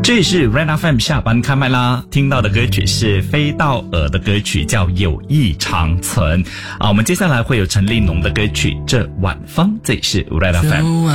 这里是 Red FM 下班开麦啦，听到的歌曲是飞道尔的歌曲叫友谊长存我们接下来会有陈立农的歌曲这晚风，这里是 Red FM。